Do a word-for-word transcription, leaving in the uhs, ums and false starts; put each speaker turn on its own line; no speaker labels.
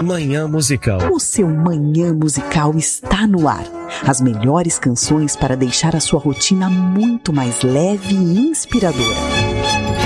Manhã Musical.
O seu Manhã Musical está no ar. As melhores canções para deixar a sua rotina muito mais leve e inspiradora.